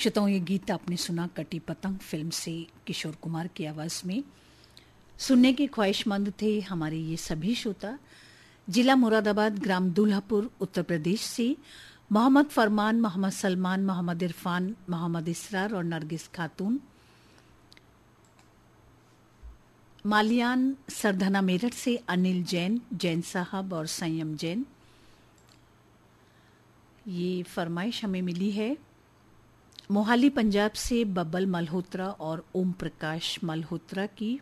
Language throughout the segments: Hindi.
श्रोताओं, ये गीत आपने सुना कटी पतंग फिल्म से किशोर कुमार की आवाज में। सुनने की ख्वाहिशमंद थे हमारे ये सभी श्रोता। जिला मुरादाबाद, ग्राम दुल्हापुर, उत्तर प्रदेश से मोहम्मद फरमान, मोहम्मद सलमान, मोहम्मद इरफान, मोहम्मद इसरार और नरगिस खातून। मालियान सरधना मेरठ से अनिल जैन, जैन साहब और संयम जैन। ये फरमाइश हमें मिली है मोहाली पंजाब से बब्बल मल्होत्रा और ओम प्रकाश मल्होत्रा की।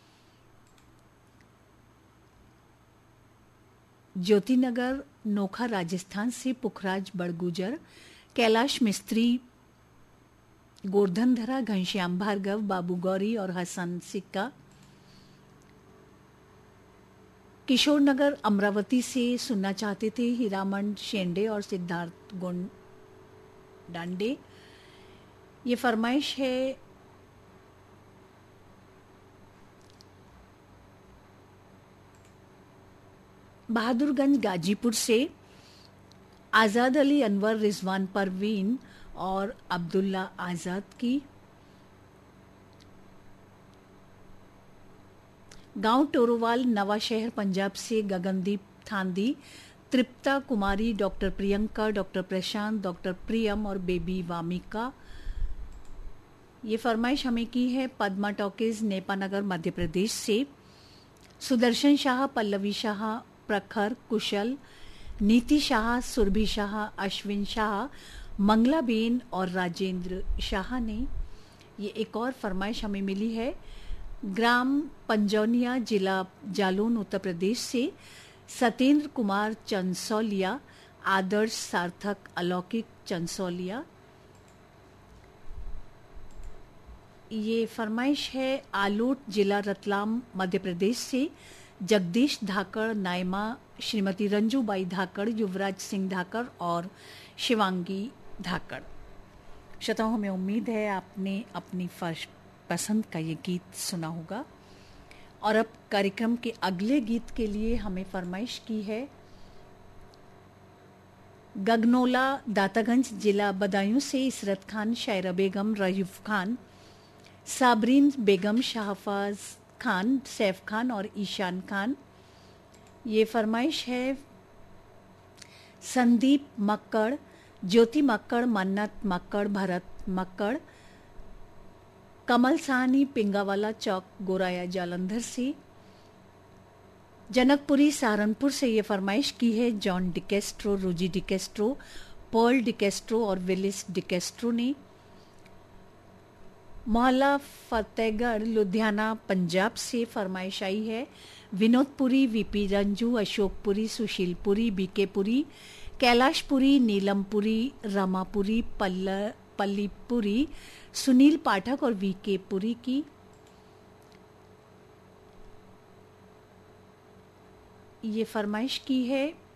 ज्योतिनगर नोखा राजस्थान से पुखराज बड़गुजर, कैलाश मिस्त्री, गोर्धनधरा, घनश्याम भार्गव, बाबू गौरी और हसन सिक्का। किशोर नगर अमरावती से सुनना चाहते थे हीरामन शेंडे और सिद्धार्थ डांडे। ये फरमाइश है बहादुरगंज गाजीपुर से आज़ाद अली, अनवर, रिजवान परवीन और अब्दुल्ला आज़ाद की। गांव टोरोवाल, नवा शहर, पंजाब से गगनदीप थांदी, तृप्ता कुमारी, डॉक्टर प्रियंका, डॉक्टर प्रशांत, डॉक्टर प्रियम और बेबी वामिका। ये फरमाइश हमें की है पद्मा टॉकीज, नेपानगर, मध्य प्रदेश से सुदर्शन शाह, पल्लवी शाह, प्रखर, कुशल, नीति शाह, सुरभि शाह, अश्विन शाह, मंगलाबेन और राजेंद्र शाह ने। ये एक और फरमाइश हमें मिली है ग्राम पंजौनिया, जिला जालौन, उत्तर प्रदेश से सत्येंद्र कुमार चंसौलिया, आदर्श, सार्थक, अलौकिक चंसौलिया। ये फरमाइश है आलोट, जिला रतलाम, मध्य प्रदेश से जगदीश धाकड़, नायमा, श्रीमती रंजूबाई धाकड़, युवराज सिंह धाकड़ और शिवांगी धाकड़। श्रोताओं, हमें उम्मीद है आपने अपनी पसंद का ये गीत सुना होगा। और अब कार्यक्रम के अगले गीत के लिए हमें फरमाइश की है गगनोला, दातागंज, जिला बदायूं से इसरत खान, शायरा बेगम, रयूफ खान, साबरीन बेगम, शाहफाज खान, सैफ खान और ईशान खान। ये फरमाइश है संदीप मक्कड़, ज्योति मक्कड़, मन्नत मक्कड़, भरत मक्कड़, कमल साहनी, पिंगावाला चौक, गोराया, जालंधर से। जनकपुरी सहारनपुर से ये फरमाइश की है जॉन डिकेस्ट्रो, रोजी डिकेस्ट्रो, पॉल डिकेस्ट्रो और विलिस डिकेस्ट्रो ने। मोहल्ला फतेहगढ़, लुधियाना, पंजाब से फरमाइश आई है विनोदपुरी, वीपी रंजू, अशोकपुरी, सुशीलपुरी, बीकेपुरी, कैलाशपुरी, नीलमपुरी, रमापुरी, पल्लीपुरी, सुनील पाठक और वीके पुरी की। ये फरमाइश की है